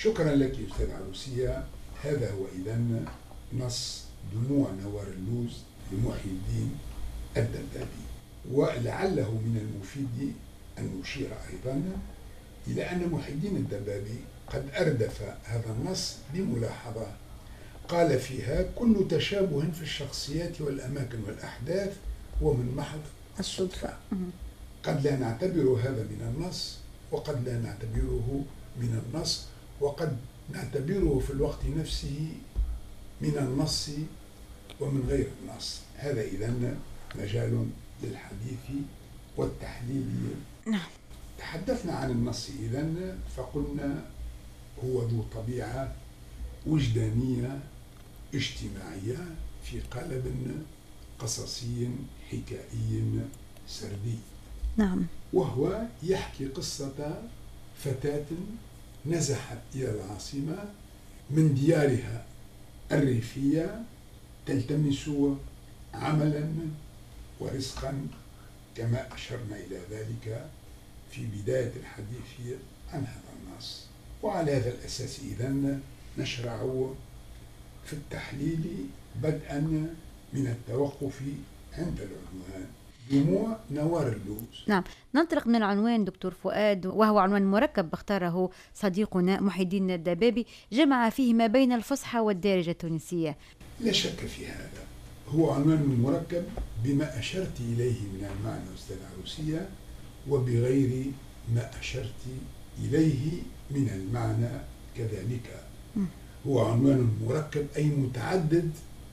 شكرا لك أستاذ عروسية. هذا هو إذن نص دموع نوار اللوز لمحي الدين الدبابي. ولعله من المفيد أن نشير أيضا إلى أن محي الدين الدبابي قد أردف هذا النص بملاحظة قال فيها: كل تشابه في الشخصيات والأماكن والأحداث هو من محض الصدفة. قد لا نعتبر هذا من النص، وقد لا نعتبره من النص، وقد نعتبره في الوقت نفسه من النص ومن غير النص. هذا إذن مجال للحديث والتحليل. نعم. تحدثنا عن النص إذن فقلنا هو ذو طبيعة وجدانية اجتماعية في قالب قصصي حكائي سردي. نعم. وهو يحكي قصة فتاة نزحت إلى العاصمة من ديارها الريفية تلتمس عملا ورزقا، كما أشرنا إلى ذلك في بداية الحديث عن هذا النص. وعلى هذا الأساس إذن نشرع في التحليل بدءا من التوقف عند العنوان دموع نوار اللوز. نعم، ننطلق من العنوان دكتور فؤاد، وهو عنوان مركب اختاره صديقنا محي الدين الدبابي، جمع فيه ما بين الفصحى والدارجة التونسية. لا شك في هذا، هو عنوان مركب بما أشرت إليه من المعنى أستاذ عروسية، وبغير ما أشرت إليه من المعنى كذلك. هو عنوان مركب أي متعدد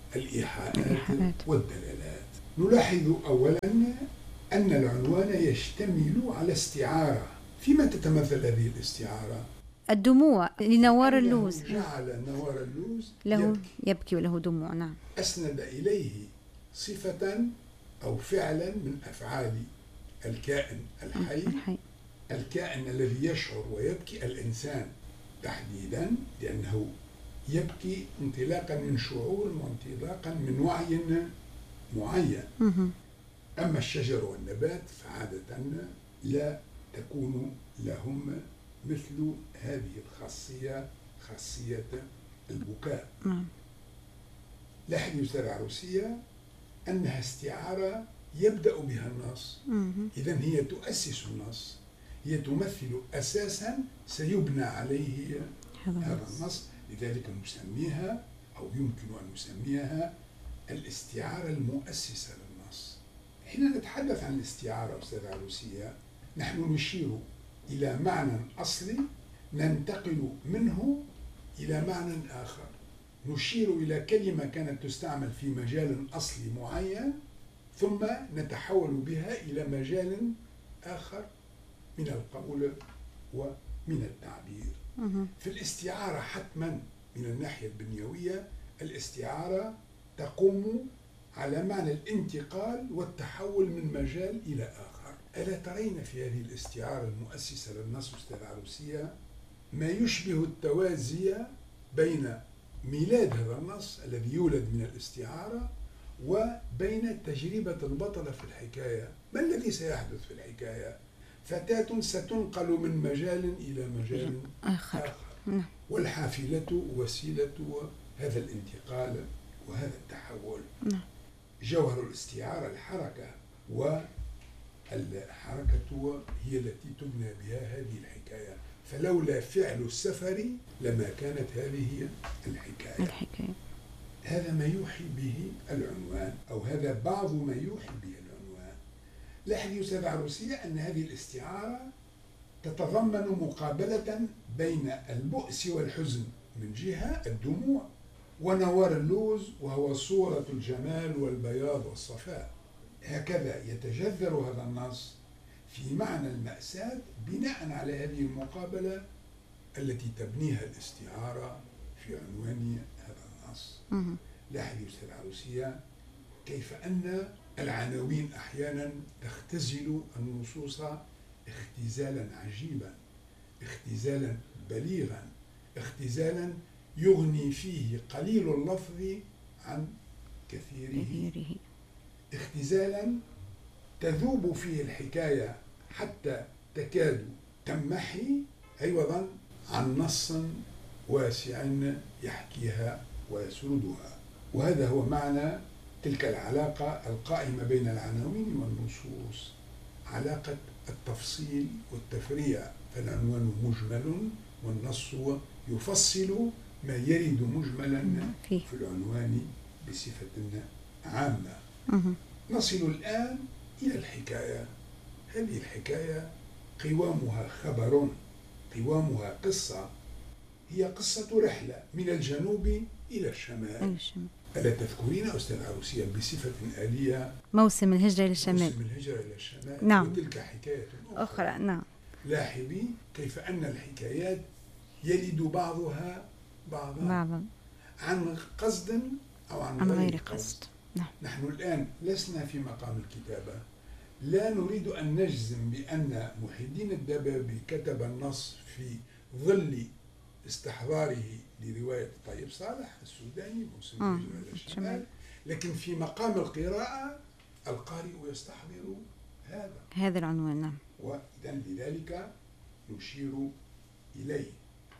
الإيحاءات والدلالات. نلاحظ أولا أن العنوان يشتمل على استعارة. فيما تتمثل هذه الاستعارة؟ الدموع لنوار اللوز. جعل نوار اللوز له يبكي وله دموع. نعم. أسند إليه صفة أو فعلا من أفعال الكائن الحي. الكائن الذي يشعر ويبكي، الإنسان تحديدا، لأنه يبكي انطلاقا من شعور وانطلاقا من وعي معين. أما الشجر والنبات فعادة لا تكون لهم مثل هذه الخاصية، خاصية البكاء. لاحظي أستاذ عروسية أنها استعارة يبدأ بها النص. إذن هي تؤسس النص، هي تمثل أساسا سيبنى عليه هذا النص. لذلك نسميها، أو يمكن أن نسميها، الاستعارة المؤسسة للنص. حين نتحدث عن الاستعارة أستاذ عروسية نحن نشير إلى معنى أصلي ننتقل منه إلى معنى آخر، نشير إلى كلمة كانت تستعمل في مجال أصلي معين ثم نتحول بها إلى مجال آخر من القول ومن التعبير. في الاستعارة حتما من الناحية البنيوية الاستعارة تقوم على معنى الانتقال والتحول من مجال إلى آخر. ألا ترين في هذه الاستعارة المؤسسة للنص أستاذ عروسية ما يشبه التوازي بين ميلاد هذا النص الذي يولد من الاستعارة وبين تجربة البطلة في الحكاية؟ ما الذي سيحدث في الحكاية؟ فتاة ستنقل من مجال إلى مجال آخر. والحافلة وسيلة هذا الانتقال وهذا التحول. جوهر الاستعارة الحركة، والحركة هي التي تبنى بها هذه الحكاية، فلولا فعل السفر لما كانت هذه الحكاية. هذا ما يوحي به العنوان، أو هذا بعض ما يوحي به العنوان. لاحظي أستاذ عروسية أن هذه الاستعارة تتضمن مقابلة بين البؤس والحزن من جهة الدموع، ونوار اللوز وهو صورة الجمال والبياض والصفاء. هكذا يتجذر هذا النص في معنى المأساة بناء على هذه المقابلة التي تبنيها الاستعارة في عنوان هذا النص. لاحظي أستاذ عروسية كيف أن العناوين أحيانا تختزل النصوص اختزالا عجيبا، اختزالا بليغا، اختزالا يغني فيه قليل اللفظ عن كثيره، اختزالا تذوب فيه الحكاية حتى تكاد تمحي عوضا عن نص واسع يحكيها ويسردها. وهذا هو معنى تلك العلاقة القائمة بين العناوين والنصوص، علاقة التفصيل والتفريع. فالعنوان مجمل والنص يفصل ما يرد مجملا في العنوان بصفة عامة. نصل الآن إلى الحكاية. هذه الحكاية قوامها خبر، قوامها قصة، هي قصة رحلة من الجنوب إلى الشمال. ألا تذكرين أستاذ عروسية بصفة آلية موسم الهجرة إلى الشمال؟ موسم الهجرة إلى الشمال. نعم. وتلك حكاية أخرى. نعم. لاحظي كيف أن الحكايات يلد بعضها بعضا عن قصد أو عن غير قصد. نعم. نحن الآن لسنا في مقام الكتابة، لا نريد أن نجزم بأن محي الدين الدبابي كتب النص في ظل استحضاره لرواية طيب صالح السوداني موسم الهجرة إلى الشمال، لكن في مقام القراءة القارئ يستحضر هذا العنوان. نعم. وإذن لذلك نشير إليه.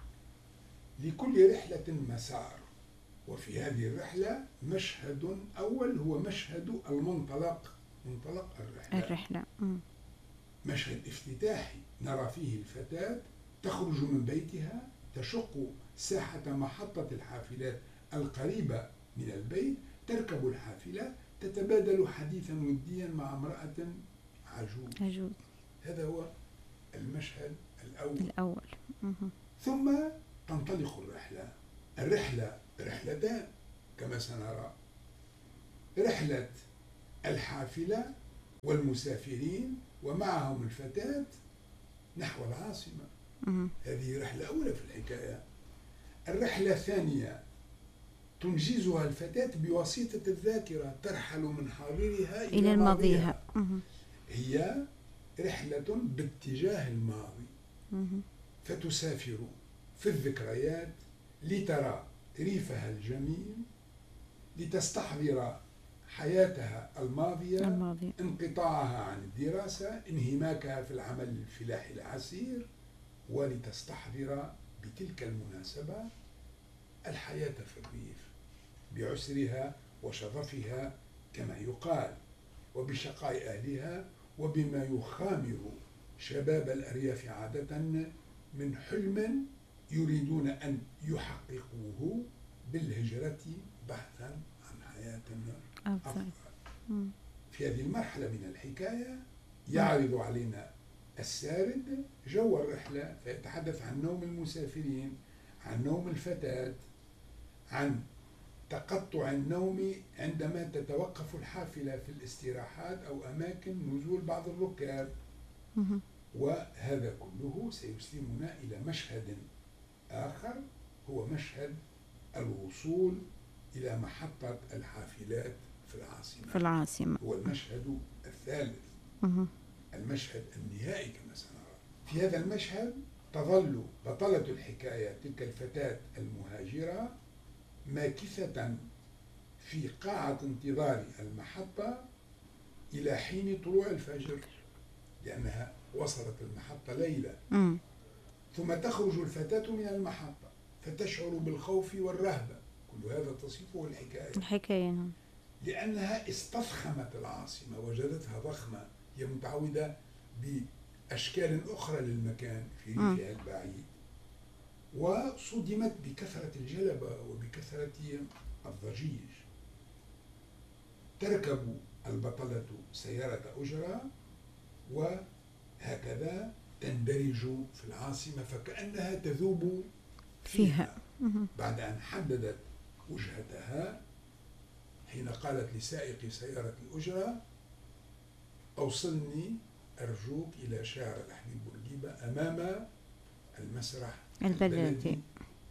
لكل رحلة مسار، وفي هذه الرحلة مشهد أول هو مشهد المنطلق، منطلق الرحلة. مشهد افتتاحي نرى فيه الفتاة تخرج من بيتها، تشق ساحة محطة الحافلات القريبة من البيت، تركب الحافلة، تتبادل حديثا وديا مع امرأة عجوز. هذا هو المشهد الأول. ثم تنطلق الرحلة رحلتان كما سنرى، رحلة الحافلة والمسافرين ومعهم الفتاة نحو العاصمة. هذه رحلة أولى في الحكاية. الرحلة الثانية تنجزها الفتاة بواسطة الذاكرة، ترحل من حاضرها إلى ماضيها. هي رحلة باتجاه الماضي، فتسافر في الذكريات لترى ريفها الجميل، لتستحضر حياتها الماضية، انقطاعها عن الدراسة، انهماكها في العمل الفلاحي العسير، ولتستحضر بتلك المناسبة الحياة في الريف بعسرها وشظفها كما يقال، وبشقاء أهلها، وبما يخامر شباب الأرياف عادة من حلم يريدون أن يحققوه بالهجرة بحثا عن حياة أفضل. في هذه المرحلة من الحكاية يعرض علينا السارد جو الرحلة، فيتحدث عن نوم المسافرين، عن نوم الفتاة، عن تقطع النوم عندما تتوقف الحافلة في الاستراحات أو أماكن نزول بعض الركاب. وهذا كله سيسلمنا إلى مشهد آخر، هو مشهد الوصول إلى محطة الحافلات في العاصمة. هو المشهد الثالث، المشهد النهائي كما سنرى. في هذا المشهد تظل بطلة الحكاية تلك الفتاة المهاجرة ماكثة في قاعة انتظار المحطة إلى حين طلوع الفجر، لأنها وصلت المحطة ليلة. ثم تخرج الفتاة من المحطة فتشعر بالخوف والرهبة، كل هذا تصفه الحكاية. لأنها استفخمت العاصمة، وجدتها ضخمة، هي متعودة بأشكال أخرى للمكان في ريفها البعيد، وصدمت بكثرة الجلبة وبكثرة الضجيج. تركب البطلة سيارة أجرة وهكذا تندرج في العاصمة فكأنها تذوب فيها. بعد أن حددت وجهتها حين قالت لسائق سيارة الأجرة: أوصلني أرجوك إلى شارع الحبيب بورقيبة أمام المسرح البلدي.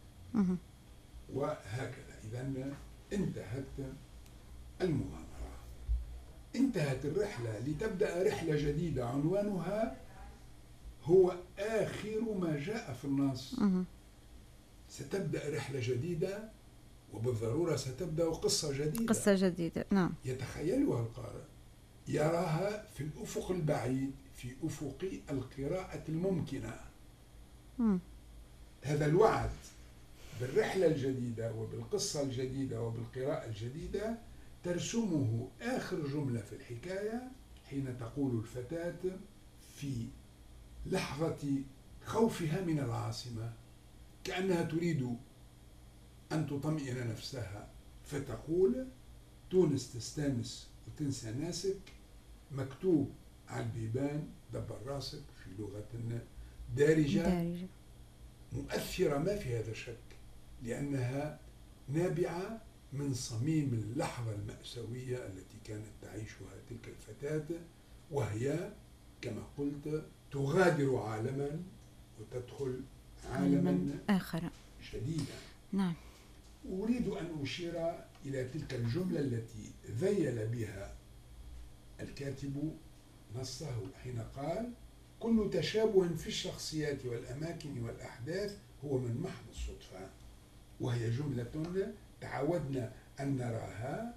وهكذا. إذن انتهت المغامرة، انتهت الرحلة لتبدأ رحلة جديدة عنوانها هو آخر ما جاء في النص. ستبدأ رحلة جديدة، وبالضرورة ستبدأ قصة جديدة. نعم. يتخيلها القارئ، يراها في الأفق البعيد، في أفق القراءة الممكنة. هذا الوعد بالرحلة الجديدة وبالقصة الجديدة وبالقراءة الجديدة ترسمه آخر جملة في الحكاية حين تقول الفتاة في لحظة خوفها من العاصمة كأنها تريد أن تطمئن نفسها، فتقول: تونس تستانس وتنسى ناسك، مكتوب على البيبان دبر راسك، في لغة دارجة مؤثرة ما في هذا شك، لأنها نابعة من صميم اللحظة المأساوية التي كانت تعيشها تلك الفتاة، وهي كما قلت تغادر عالما وتدخل عالما آخر جديدا. نعم. أريد أن أشير إلى تلك الجملة التي ذيل بها الكاتب نصه حين قال: كل تشابه في الشخصيات والأماكن والأحداث هو من محض الصدفة، وهي جملة تعودنا أن نراها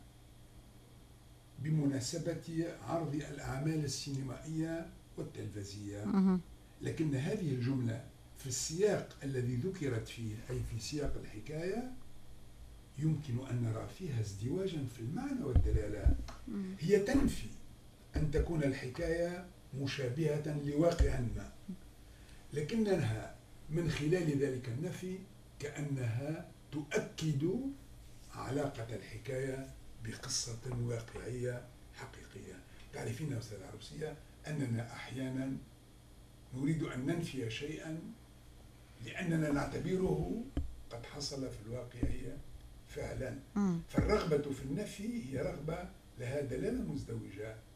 بمناسبة عرض الأعمال السينمائية والتلفزية، لكن هذه الجملة في السياق الذي ذكرت فيه، أي في سياق الحكاية، يمكن أن نرى فيها ازدواجا في المعنى والدلالة. هي تنفي أن تكون الحكاية مشابهة لواقع ما، لكنها من خلال ذلك النفي كأنها تؤكد علاقة الحكاية بقصة واقعية حقيقية. تعرفين أستاذة عروسية أننا أحيانا نريد أن ننفي شيئا لأننا نعتبره قد حصل في الواقعية فعلا. فالرغبة في النفي هي رغبة لها دلالة مزدوجة.